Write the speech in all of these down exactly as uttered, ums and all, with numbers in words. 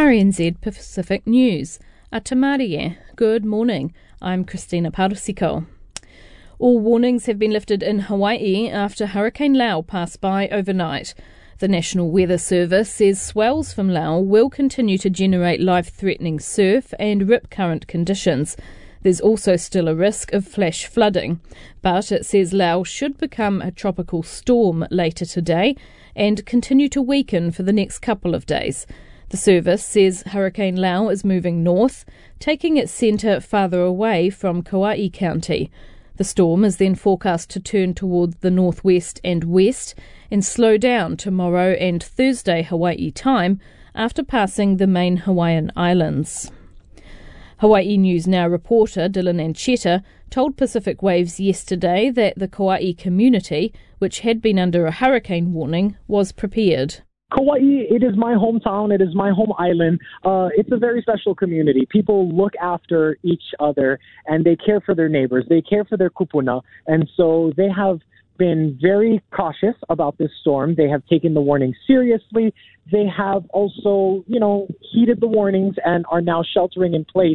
R N Z Pacific News. A tamarie. Good morning. I'm Christina Parusiko. All warnings have been lifted in Hawaii after Hurricane Lau passed by overnight. The National Weather Service says swells from Lau will continue to generate life-threatening surf and rip current conditions. There's also still a risk of flash flooding, but it says Lau should become a tropical storm later today and continue to weaken for the next couple of days. The service says Hurricane Lau is moving north, taking its centre farther away from Kauai County. The storm is then forecast to turn towards the northwest and west and slow down tomorrow and Thursday Hawaii time after passing the main Hawaiian islands. Hawaii News Now reporter Dylan Ancheta told Pacific Waves yesterday that the Kauai community, which had been under a hurricane warning, was prepared. Kauai, it is my hometown. It is my home island. Uh, it's a very special community. People look after each other and they care for their neighbors. They care for their kupuna. And so they have been very cautious about this storm. They have taken the warning seriously. They have also, you know, heeded the warnings and are now sheltering in place.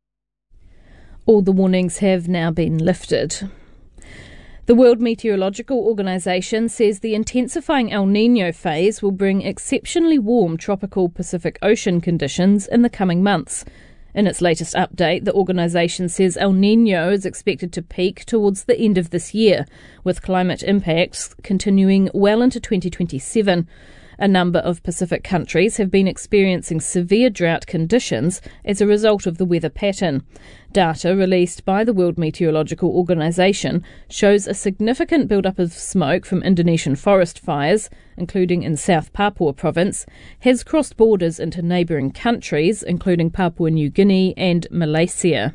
All the warnings have now been lifted. The World Meteorological Organization says the intensifying El Niño phase will bring exceptionally warm tropical Pacific Ocean conditions in the coming months. In its latest update, the organisation says El Niño is expected to peak towards the end of this year, with climate impacts continuing well into twenty twenty-seven. A number of Pacific countries have been experiencing severe drought conditions as a result of the weather pattern. Data released by the World Meteorological Organization shows a significant build-up of smoke from Indonesian forest fires, including in South Papua province, has crossed borders into neighbouring countries, including Papua New Guinea and Malaysia.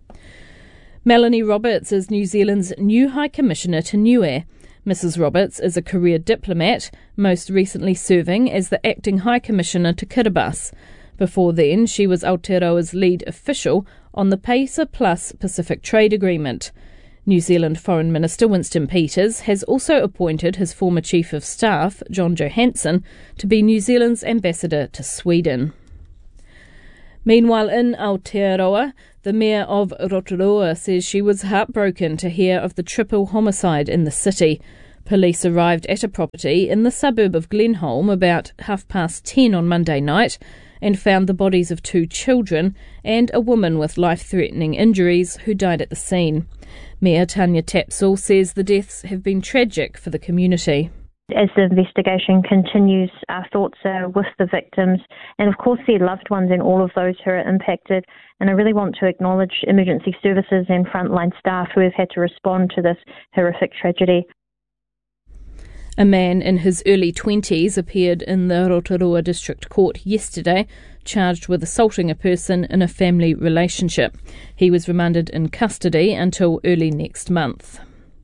Melanie Roberts is New Zealand's new High Commissioner to Niue. Missus Roberts is a career diplomat, most recently serving as the acting High Commissioner to Kiribati. Before then, she was Aotearoa's lead official on the PACER Plus Pacific Trade Agreement. New Zealand Foreign Minister Winston Peters has also appointed his former Chief of Staff, John Johansson, to be New Zealand's ambassador to Sweden. Meanwhile, in Aotearoa, the Mayor of Rotorua says she was heartbroken to hear of the triple homicide in the city. Police arrived at a property in the suburb of Glenholm about half past ten on Monday night and found the bodies of two children and a woman with life-threatening injuries who died at the scene. Mayor Tanya Tapsell says the deaths have been tragic for the community. As the investigation continues, our thoughts are with the victims and, of course, their loved ones and all of those who are impacted. And I really want to acknowledge emergency services and frontline staff who have had to respond to this horrific tragedy. A man in his early twenties appeared in the Rotorua District Court yesterday, charged with assaulting a person in a family relationship. He was remanded in custody until early next month.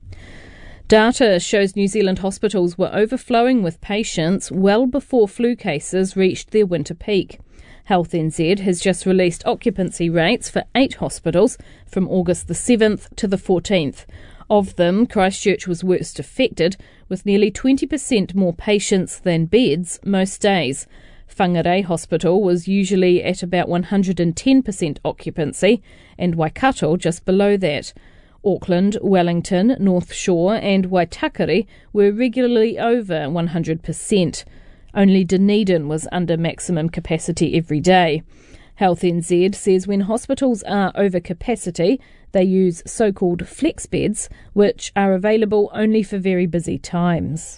Data shows New Zealand hospitals were overflowing with patients well before flu cases reached their winter peak. Health N Z has just released occupancy rates for eight hospitals from August the seventh to the fourteenth. Of them, Christchurch was worst affected, with nearly twenty percent more patients than beds most days. Whangarei Hospital was usually at about one hundred ten percent occupancy, and Waikato just below that. Auckland, Wellington, North Shore and Waitakere were regularly over one hundred percent. Only Dunedin was under maximum capacity every day. Health N Z says when hospitals are over capacity, they use so-called flex beds, which are available only for very busy times.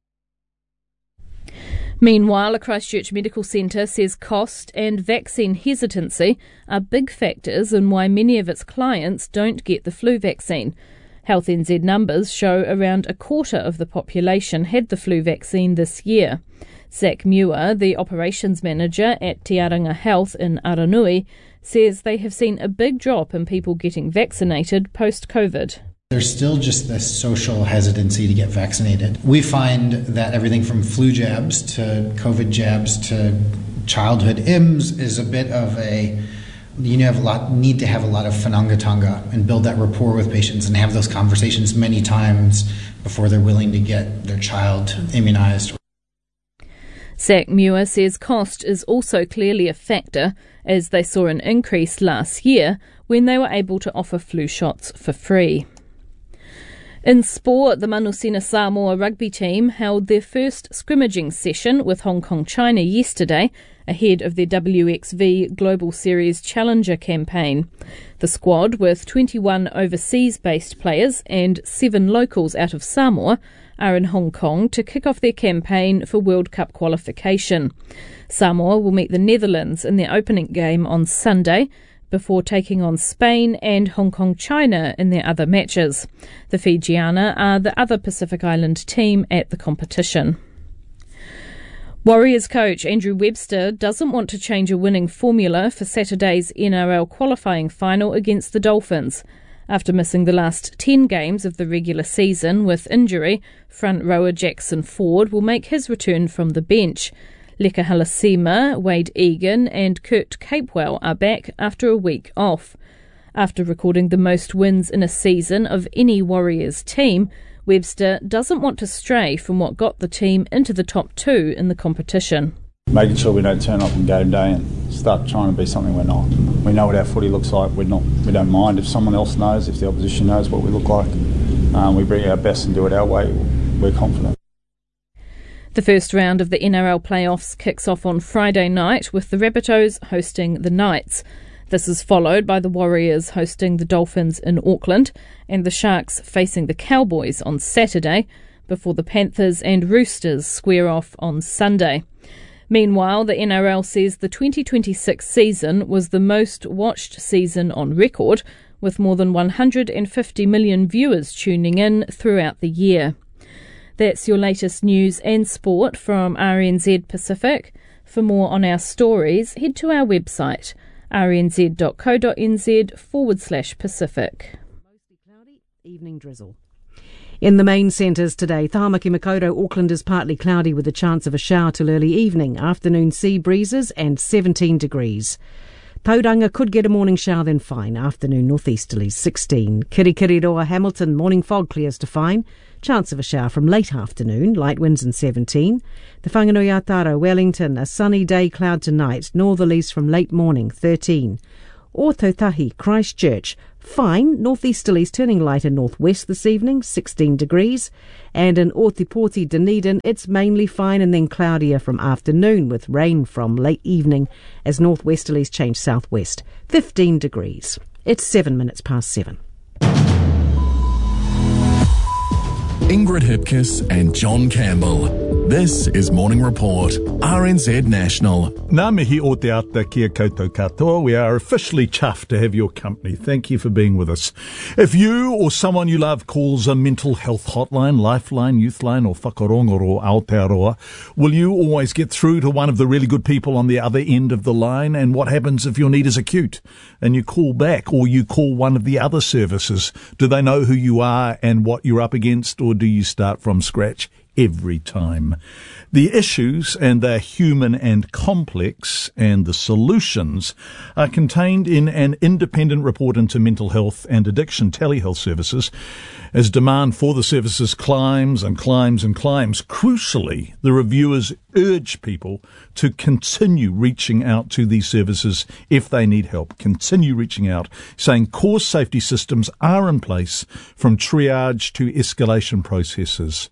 Meanwhile, a Christchurch Medical Centre says cost and vaccine hesitancy are big factors in why many of its clients don't get the flu vaccine. Health N Z numbers show around a quarter of the population had the flu vaccine this year. Zach Muir, the operations manager at Te Aranga Health in Aranui, says they have seen a big drop in people getting vaccinated post-COVID. There's still just this social hesitancy to get vaccinated. We find that everything from flu jabs to COVID jabs to childhood I M S is a bit of a, you have a lot, need to have a lot of whanangatanga and build that rapport with patients and have those conversations many times before they're willing to get their child immunized. Zach Muir says cost is also clearly a factor, as they saw an increase last year when they were able to offer flu shots for free. In sport, the Manusina Samoa rugby team held their first scrimmaging session with Hong Kong China yesterday, ahead of their W X V Global Series Challenger campaign. The squad, with twenty-one overseas-based players and seven locals out of Samoa, are in Hong Kong to kick off their campaign for World Cup qualification. Samoa will meet the Netherlands in their opening game on Sunday, before taking on Spain and Hong Kong China in their other matches. The Fijiana are the other Pacific Island team at the competition. Warriors coach Andrew Webster doesn't want to change a winning formula for Saturday's N R L qualifying final against the Dolphins. After missing the last ten games of the regular season with injury, front rower Jackson Ford will make his return from the bench. Leka Halasima, Wade Egan and Kurt Capewell are back after a week off. After recording the most wins in a season of any Warriors team, Webster doesn't want to stray from what got the team into the top two in the competition. Making sure we don't turn up on game day and start trying to be something we're not. We know what our footy looks like. We're not. We don't mind if someone else knows, if the opposition knows what we look like. Um, we bring our best and do it our way. We're confident. The first round of the N R L playoffs kicks off on Friday night with the Rabbitohs hosting the Knights. This is followed by the Warriors hosting the Dolphins in Auckland and the Sharks facing the Cowboys on Saturday before the Panthers and Roosters square off on Sunday. Meanwhile, the N R L says the twenty twenty-six season was the most watched season on record, with more than one hundred fifty million viewers tuning in throughout the year. That's your latest news and sport from R N Z Pacific. For more on our stories, head to our website, rnz.co.nz forward slash Pacific. Mostly cloudy, evening drizzle. In the main centres today, Tāmaki Makaurau, Auckland is partly cloudy with a chance of a shower till early evening, afternoon sea breezes and seventeen degrees. Tauranga could get a morning shower then fine, afternoon northeasterlies sixteen. Kirikiriroa, Hamilton, morning fog clears to fine, chance of a shower from late afternoon, light winds and seventeen. The Whanganui-a-Taro, Wellington, a sunny day, cloud tonight, northerlies from late morning thirteen. Ōtautahi, Christchurch, fine, northeasterlies turning lighter northwest this evening, sixteen degrees. And in Ōtepoti, Dunedin, it's mainly fine and then cloudier from afternoon with rain from late evening as northwesterlies change southwest, fifteen degrees. It's seven minutes past seven. Ingrid Hipkiss and John Campbell. This is Morning Report, R N Z National. Ngā mihi o te ata kia koutou katoa. We are officially chuffed to have your company. Thank you for being with us. If you or someone you love calls a mental health hotline, lifeline, youthline or whakarongoro Aotearoa, will you always get through to one of the really good people on the other end of the line? And what happens if your need is acute and you call back or you call one of the other services? Do they know who you are and what you're up against, or do you start from scratch every time? The issues, and they're human and complex, and the solutions are contained in an independent report into mental health and addiction telehealth services. As demand for the services climbs and climbs and climbs, crucially, the reviewers urge people to continue reaching out to these services if they need help. Continue reaching out, saying core safety systems are in place from triage to escalation processes.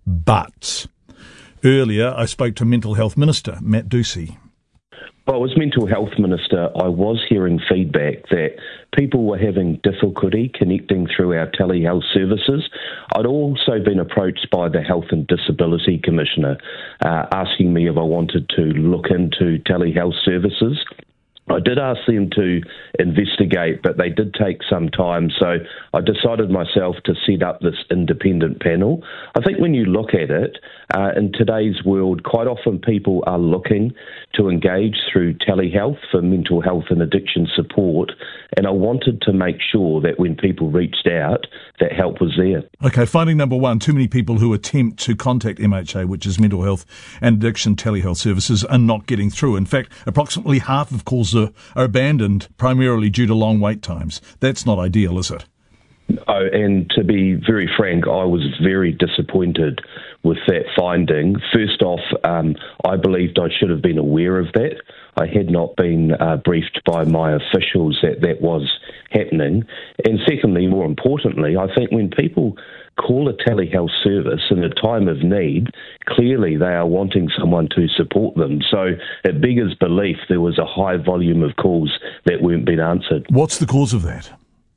But earlier, I spoke to Mental Health Minister Matt Ducey. Well, as Mental Health Minister, I was hearing feedback that people were having difficulty connecting through our telehealth services. I'd also been approached by the Health and Disability Commissioner uh, asking me if I wanted to look into telehealth services. I did ask them to investigate, but they did take some time, so I decided myself to set up this independent panel. I think when you look at it, uh, in today's world, quite often people are looking to engage through telehealth for mental health and addiction support, and I wanted to make sure that when people reached out, that help was there. Okay, finding number one, too many people who attempt to contact M H A, which is Mental Health and Addiction Telehealth Services, are not getting through. In fact, approximately half of calls are, are abandoned primarily due to long wait times. That's not ideal, is it? Oh, and to be very frank, I was very disappointed with that finding. First off, um, I believed I should have been aware of that. I had not been uh, briefed by my officials that that was happening. And secondly, more importantly, I think when people call a telehealth service in a time of need, clearly they are wanting someone to support them. So it beggars belief there was a high volume of calls that weren't being answered. What's the cause of that?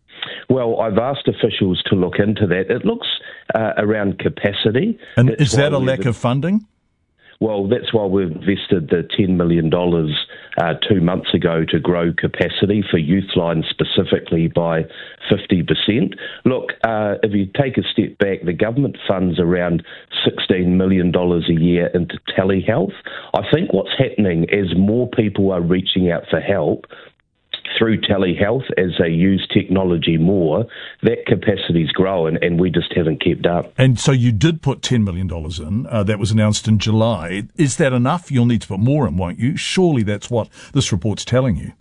Well, I've asked officials to look into that. It looks uh, around capacity. And That's is that a we've- lack of funding? Well, that's why we've invested the ten million dollars uh, two months ago to grow capacity for Youthline specifically by fifty percent. Look, uh, if you take a step back, the government funds around sixteen million dollars a year into telehealth. I think what's happening as more people are reaching out for help through telehealth as they use technology more, that capacity's growing and we just haven't kept up. And so you did put ten million dollars in. Uh, that was announced in July. Is that enough? You'll need to put more in, won't you? Surely that's what this report's telling you.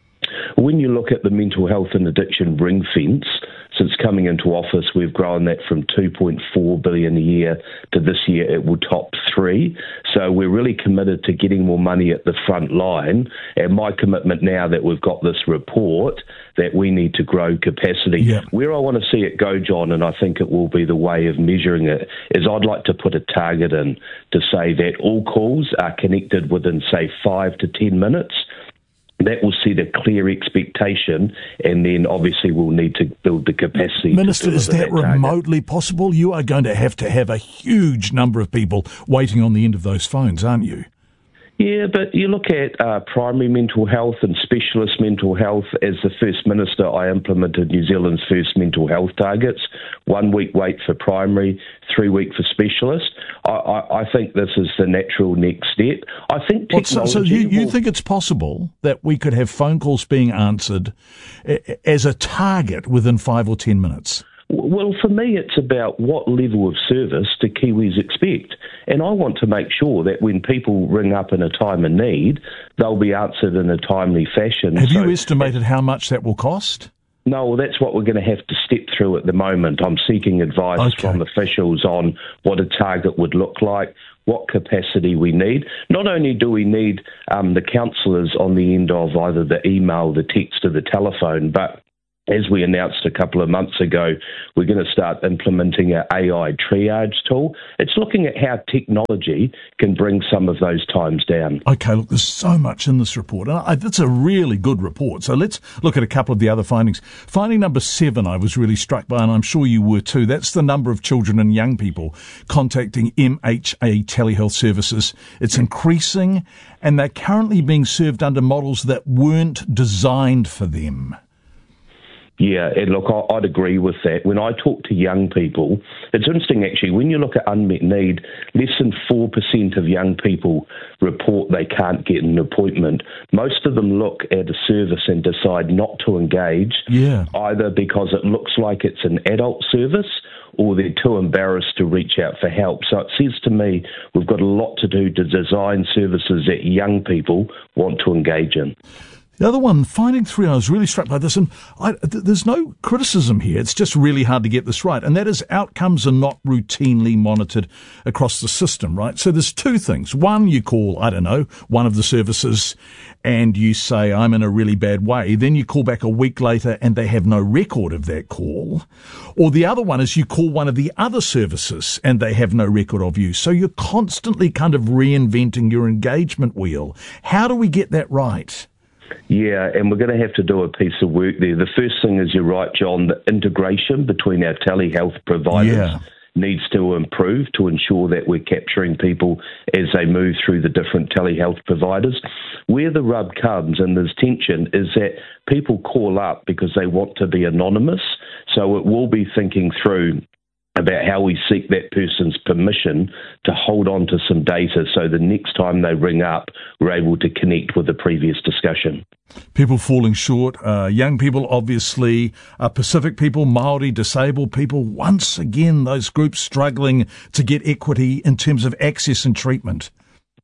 When you look at the mental health and addiction ring fence, since coming into office, we've grown that from two point four billion dollars a year to this year it will top three. So we're really committed to getting more money at the front line. And my commitment now that we've got this report that we need to grow capacity. Yeah. Where I want to see it go, John, and I think it will be the way of measuring it, is I'd like to put a target in to say that all calls are connected within, say, five to ten minutes. That will set a clear expectation, and then obviously we'll need to build the capacity. Minister, to is that, that target. remotely possible? You are going to have to have a huge number of people waiting on the end of those phones, aren't you? Yeah, but you look at uh, primary mental health and specialist mental health. As the First Minister, I implemented New Zealand's first mental health targets. One week wait for primary, three week for specialist. I, I, I think this is the natural next step. I think Well, so, technology... so you, you will- think it's possible that we could have phone calls being answered a- as a target within five or ten minutes? Well, for me, it's about what level of service do Kiwis expect. And I want to make sure that when people ring up in a time of need, they'll be answered in a timely fashion. Have So- you estimated how much that will cost? No, well, that's what we're going to have to step through at the moment. I'm seeking advice Okay. from officials on what a target would look like, what capacity we need. Not only do we need um, the counsellors on the end of either the email, the text or the telephone, but as we announced a couple of months ago, we're going to start implementing our A I triage tool. It's looking at how technology can bring some of those times down. Okay, look, there's so much in this report. And I, it's a really good report. So let's look at a couple of the other findings. Finding number seven, I was really struck by, and I'm sure you were too. That's the number of children and young people contacting M H A telehealth services. It's increasing, and they're currently being served under models that weren't designed for them. Yeah, and look, I- I'd agree with that. When I talk to young people, it's interesting actually, when you look at unmet need, less than four percent of young people report they can't get an appointment. Most of them look at a service and decide not to engage, Yeah. either because it looks like it's an adult service or they're too embarrassed to reach out for help. So it says to me we've got a lot to do to design services that young people want to engage in. The other one, finding three, I was really struck by this, and I, th- there's no criticism here. It's just really hard to get this right, and that is outcomes are not routinely monitored across the system, right? So there's two things. One, you call, I don't know, one of the services, and you say, I'm in a really bad way. Then you call back a week later, and they have no record of that call. Or the other one is you call one of the other services, and they have no record of you. So you're constantly kind of reinventing your engagement wheel. How do we get that right? Yeah, and we're going to have to do a piece of work there. The first thing is, you're right, John, the integration between our telehealth providers Yeah. needs to improve to ensure that we're capturing people as they move through the different telehealth providers. Where the rub comes and there's tension is that people call up because they want to be anonymous. So it will be thinking through about how we seek that person's permission to hold on to some data so the next time they ring up, we're able to connect with the previous discussion. People falling short, uh, young people, obviously, uh, Pacific people, Māori, disabled people, once again, those groups struggling to get equity in terms of access and treatment.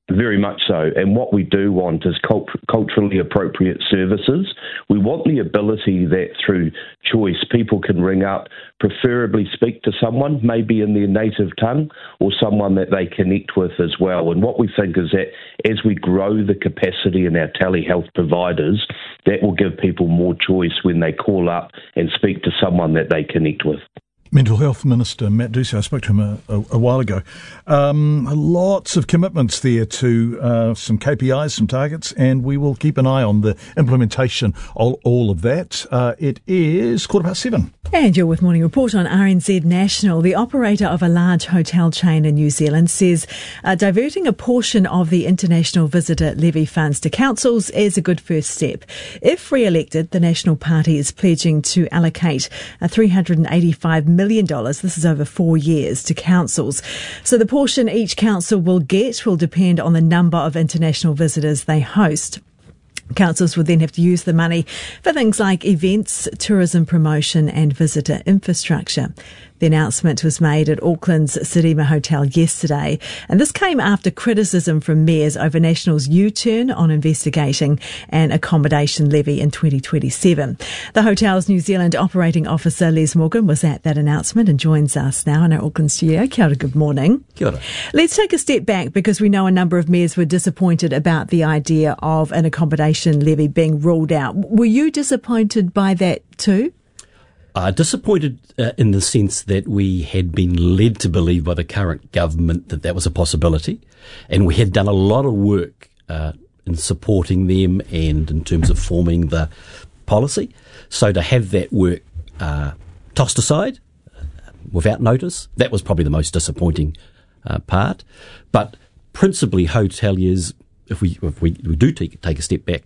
Very much so. And what we do want is cult- culturally appropriate services. We want the ability that through choice people can ring up, preferably speak to someone, maybe in their native tongue, or someone that they connect with as well. And what we think is that as we grow the capacity in our telehealth providers, that will give people more choice when they call up and speak to someone that they connect with. Mental Health Minister Matt Ducey, I spoke to him a, a, a while ago. Um, lots of commitments there to uh, some K P Is, some targets, and we will keep an eye on the implementation of all of that. Uh, it is quarter past seven. And you're with Morning Report on R N Z National. The operator of a large hotel chain in New Zealand says uh, diverting a portion of the international visitor levy funds to councils is a good first step. If re-elected, the National Party is pledging to allocate uh, three hundred eighty-five million dollars, this is over four years, to councils. So the portion each council will get will depend on the number of international visitors they host. Councils would then have to use the money for things like events, tourism promotion and visitor infrastructure. The announcement was made at Auckland's Sirima Hotel yesterday, and this came after criticism from mayors over National's U-turn on investigating an accommodation levy in twenty twenty-seven. The hotel's New Zealand operating officer, Les Morgan, was at that announcement and joins us now in our Auckland studio. Kia ora, good morning. Kia ora. Let's take a step back because we know a number of mayors were disappointed about the idea of an accommodation levy being ruled out. Were you disappointed by that too? Uh, disappointed uh, in the sense that we had been led to believe by the current government that that was a possibility, and we had done a lot of work uh, in supporting them and in terms of forming the policy. So to have that work uh, tossed aside uh, without notice, that was probably the most disappointing uh, part. But principally, hoteliers, if we if we, we do take, take a step back,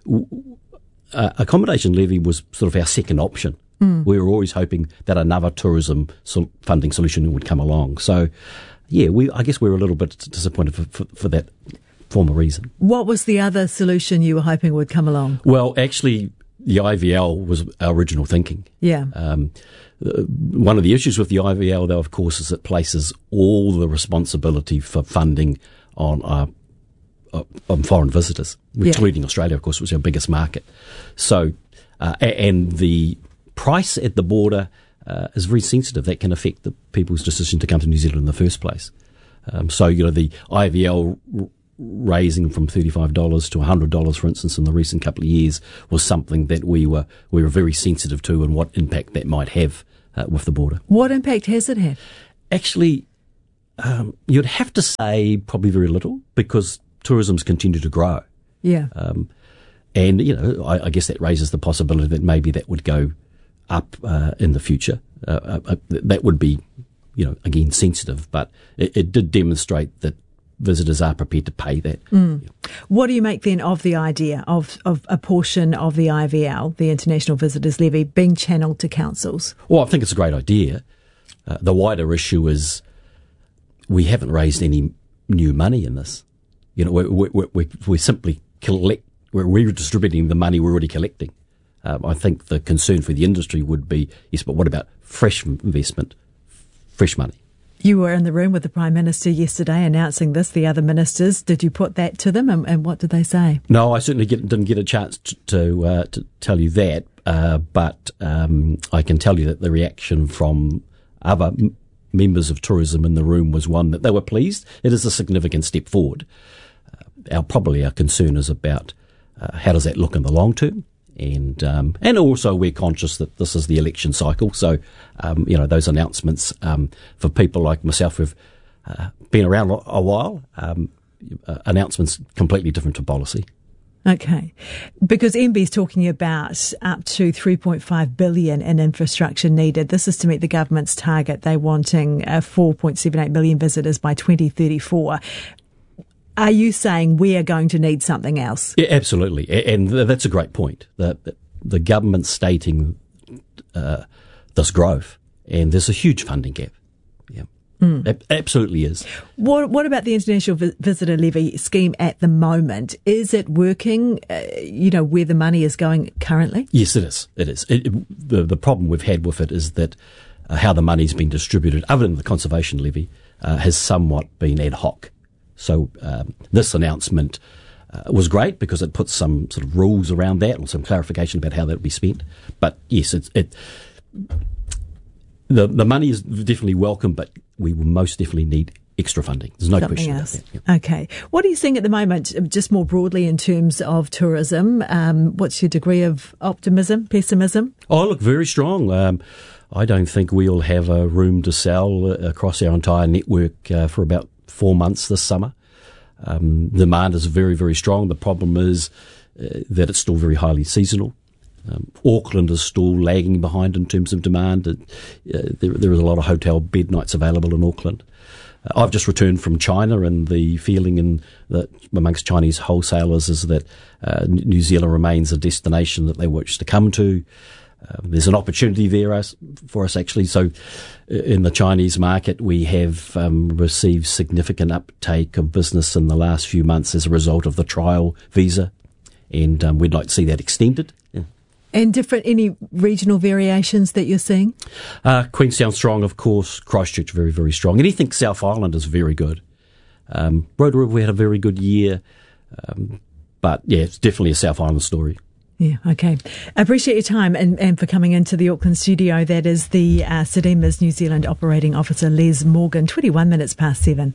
uh, accommodation levy was sort of our second option. Mm. We were always hoping that another tourism sol- funding solution would come along. So, yeah, we I guess we were a little bit disappointed for, for, for that former reason. What was the other solution you were hoping would come along? Well, actually, the I V L was our original thinking. Yeah. Um, one of the issues with the I V L, though, of course, is it places all the responsibility for funding on uh, on foreign visitors, including yeah. Australia, of course, was our biggest market. So, uh, and the price at the border uh, is very sensitive. That can affect the people's decision to come to New Zealand in the first place. Um, so, you know, the I V L r- raising from thirty-five dollars to one hundred dollars, for instance, in the recent couple of years was something that we were we were very sensitive to and what impact that might have uh, with the border. What impact has it had? Actually, um, you'd have to say probably very little because tourism's continued to grow. Yeah. Um, and, you know, I, I guess that raises the possibility that maybe that would go up uh, in the future. Uh, uh, that would be, you know, again, sensitive, but it, it did demonstrate that visitors are prepared to pay that. Mm. What do you make then of the idea of, of a portion of the I V L, the International Visitors Levy, being channelled to councils? Well, I think it's a great idea. Uh, the wider issue is we haven't raised any new money in this. You know, we're, we're, we're, we're simply collect, we're redistributing the money we're already collecting. Um, I think the concern for the industry would be, yes, but what about fresh investment, fresh money? You were in the room with the Prime Minister yesterday announcing this, the other ministers. Did you put that to them and, and what did they say? No, I certainly get, didn't get a chance to to, uh, to tell you that, uh, but um, I can tell you that the reaction from other m- members of tourism in the room was one that they were pleased. It is a significant step forward. Uh, our Probably our concern is about uh, how does that look in the long term? And um, and also we're conscious that this is the election cycle. So, um, you know, those announcements um, for people like myself who've uh, been around a while, um, uh, announcements completely different to policy. Okay. Because M B's talking about up to three point five billion dollars in infrastructure needed. This is to meet the government's target. They're wanting uh, four point seven eight million visitors by twenty thirty-four. Are you saying we are going to need something else? Yeah, absolutely. And that's a great point. The, the government stating uh, this growth, and there's a huge funding gap. Yeah, mm. It absolutely is. What What about the International Vi- Visitor Levy scheme at the moment? Is it working, uh, you know, where the money is going currently? Yes, it is. It is. It, it, the, the problem we've had with it is that uh, how the money's been distributed, other than the conservation levy, uh, has somewhat been ad hoc. So um, this announcement uh, was great because it puts some sort of rules around that and some clarification about how that will be spent. But yes, it's, it the the money is definitely welcome, but we will most definitely need extra funding. There's no Something question else. about that. Yep. Okay. What are you seeing at the moment, just more broadly in terms of tourism? Um, what's your degree of optimism, pessimism? Oh, look, very strong. Um, I don't think we'll have a room to sell across our entire network uh, for about four months this summer. Um, demand is very, very strong. The problem is uh, that it's still very highly seasonal. Um, Auckland is still lagging behind in terms of demand. Uh, there, there is a lot of hotel bed nights available in Auckland. Uh, I've just returned from China, and the feeling in that amongst Chinese wholesalers is that uh, New Zealand remains a destination that they wish to come to. Uh, there's an opportunity there us, for us actually. So in the Chinese market, we have um, received significant uptake of business in the last few months as a result of the trial visa, and um, we'd like to see that extended. Yeah. And different, any regional variations that you're seeing? Uh, Queenstown strong, of course. Christchurch very, very strong. Anything South Island is very good. Um, Rotorua, we had a very good year. Um, but yeah, it's definitely a South Island story. Yeah, okay. I appreciate your time and, and for coming into the Auckland studio. That is the uh, SEDEMA's New Zealand Operating Officer, Les Morgan, twenty-one minutes past seven.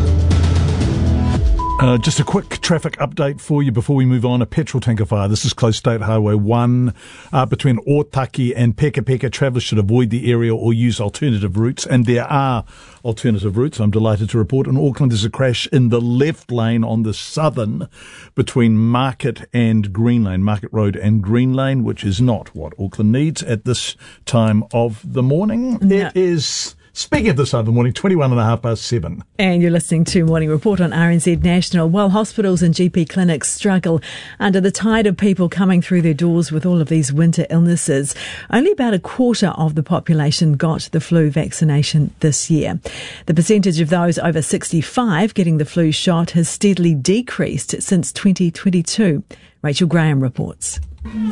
Uh, just a quick traffic update for you before we move on. A petrol tanker fire. This is close State Highway one uh, between Otaki and Peka Peka. Travellers should avoid the area or use alternative routes. And there are alternative routes, I'm delighted to report. In Auckland, there's a crash in the left lane on the southern between Market and Green Lane, Market Road and Green Lane, which is not what Auckland needs at this time of the morning. No. It is... Speaking of this time of the morning, twenty-one and a half past seven. And you're listening to Morning Report on R N Z National. While hospitals and G P clinics struggle under the tide of people coming through their doors with all of these winter illnesses, only about a quarter of the population got the flu vaccination this year. The percentage of those over sixty-five getting the flu shot has steadily decreased since twenty twenty-two. Rachel Graham reports.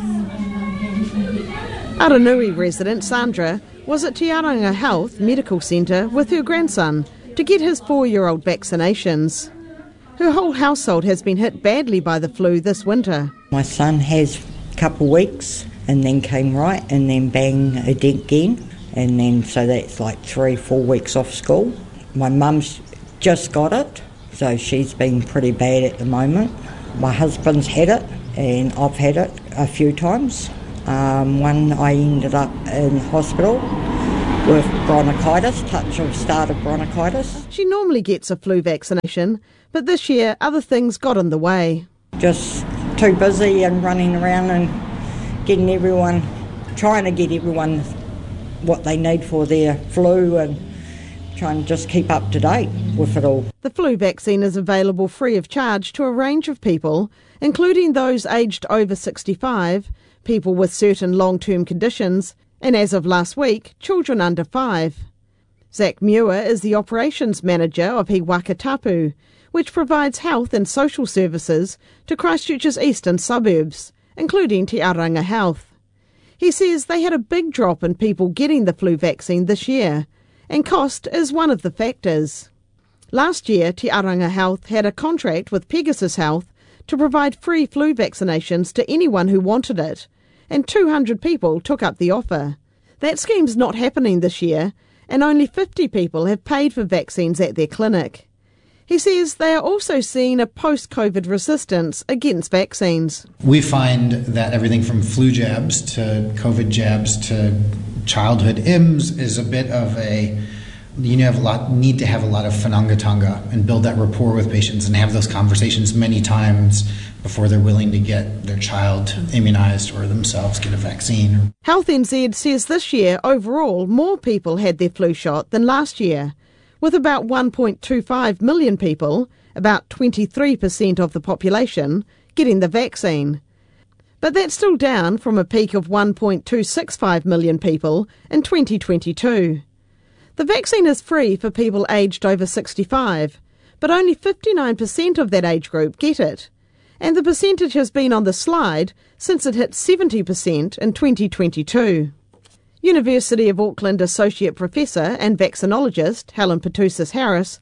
Aranui resident Sandra was at Te Aranga Health Medical Centre with her grandson to get his four-year-old vaccinations. Her whole household has been hit badly by the flu this winter. My son has a couple of weeks and then came right and then bang again, and then so that's like three, four weeks off school. My mum's just got it, so she's been pretty bad at the moment. My husband's had it and I've had it a few times. Um, one, I ended up in hospital with bronchitis, touch of start of bronchitis. She normally gets a flu vaccination, but this year other things got in the way. Just too busy and running around and getting everyone, trying to get everyone what they need for their flu and trying to just keep up to date with it all. The flu vaccine is available free of charge to a range of people, including those aged over sixty-five, people with certain long-term conditions, and as of last week, children under five. Zach Muir is the operations manager of He Waka Tapu, which provides health and social services to Christchurch's eastern suburbs, including Te Aranga Health. He says they had a big drop in people getting the flu vaccine this year, and cost is one of the factors. Last year, Te Aranga Health had a contract with Pegasus Health to provide free flu vaccinations to anyone who wanted it, and two hundred people took up the offer. That scheme's not happening this year, and only fifty people have paid for vaccines at their clinic. He says they are also seeing a post-COVID resistance against vaccines. We find that everything from flu jabs to COVID jabs to childhood I M S is a bit of a, you have a lot, need to have a lot of whanangatanga and build that rapport with patients and have those conversations many times before they're willing to get their child immunised or themselves get a vaccine. Health N Z says this year, overall, more people had their flu shot than last year, with about one point two five million people, about twenty-three percent of the population, getting the vaccine. But that's still down from a peak of one point two six five million people in twenty twenty-two. The vaccine is free for people aged over sixty-five, but only fifty-nine percent of that age group get it, and the percentage has been on the slide since it hit seventy percent in twenty twenty-two. University of Auckland Associate Professor and vaccinologist Helen Petousis Harris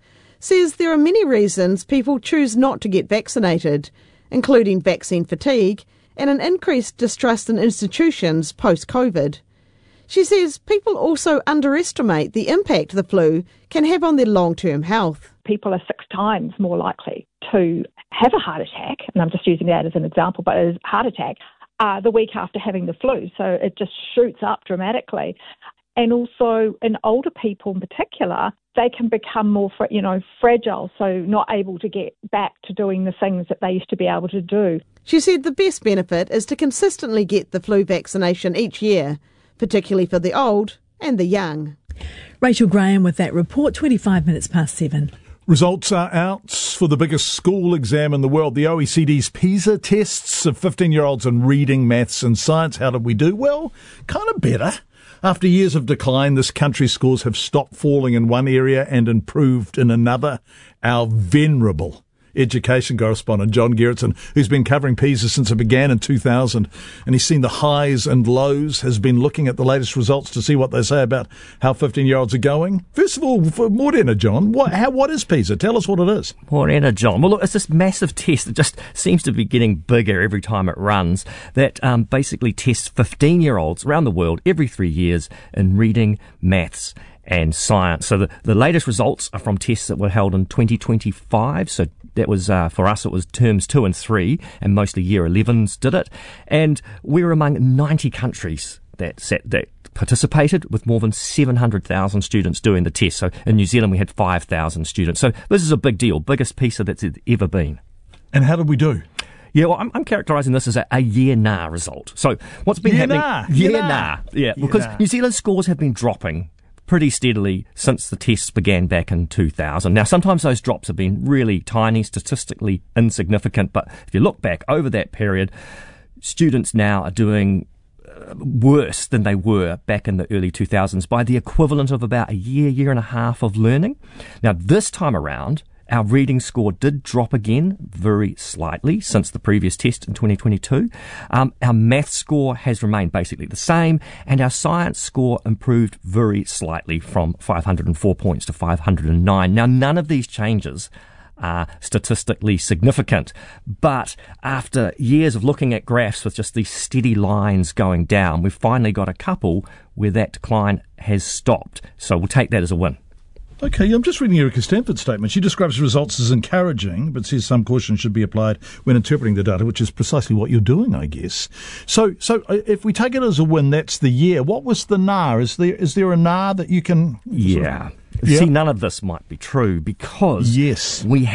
says there are many reasons people choose not to get vaccinated, including vaccine fatigue and an increased distrust in institutions post-COVID. She says people also underestimate the impact the flu can have on their long-term health. People are six times more likely to have a heart attack, and I'm just using that as an example, but a heart attack, uh, the week after having the flu. So it just shoots up dramatically. And also in older people in particular, they can become more, you know, fragile, so not able to get back to doing the things that they used to be able to do. She said the best benefit is to consistently get the flu vaccination each year, particularly for the old and the young. Rachel Graham with that report, twenty-five minutes past seven. Results are out for the biggest school exam in the world, the O E C D's PISA tests of fifteen-year-olds in reading, maths and science. How did we do? Well, kind of better. After years of decline, this country's scores have stopped falling in one area and improved in another. Our venerable education correspondent, John Gerritsen, who's been covering PISA since it began in two thousand, and he's seen the highs and lows, has been looking at the latest results to see what they say about how fifteen-year-olds are going. First of all, for Morena, John, what, how, what is PISA? Tell us what it is. Morena, John. Well, look, it's this massive test that just seems to be getting bigger every time it runs, that um, basically tests fifteen-year-olds around the world every three years in reading, maths and science. So the, the latest results are from tests that were held in twenty twenty-five. So that was, uh, for us, it was terms two and three, and mostly year elevens did it. And we were among ninety countries that sat, that participated, with more than seven hundred thousand students doing the test. So in New Zealand, we had five thousand students. So this is a big deal, biggest PISA that's ever been. And how did we do? Yeah, well, I'm, I'm characterising this as a, a year-nah result. So what's been year happening... Nah. Year-nah. Year nah. Yeah, because nah. New Zealand's scores have been dropping pretty steadily since the tests began back in two thousand. Now, sometimes those drops have been really tiny, statistically insignificant, but if you look back over that period, students now are doing uh, worse than they were back in the early two thousands by the equivalent of about a year, year and a half of learning. Now, this time around, our reading score did drop again very slightly since the previous test in twenty twenty-two. Um, our math score has remained basically the same, and our science score improved very slightly from five hundred four points to five hundred nine. Now, none of these changes are statistically significant, but after years of looking at graphs with just these steady lines going down, we've finally got a couple where that decline has stopped. So we'll take that as a win. Okay, I'm just reading Erica Stanford's statement. She describes the results as encouraging, but says some caution should be applied when interpreting the data, which is precisely what you're doing, I guess. So, so if we take it as a win, that's the year. What was the nah? Is there is there a nah that you can? Yeah. Sort of, yeah. See, none of this might be true because yes, we.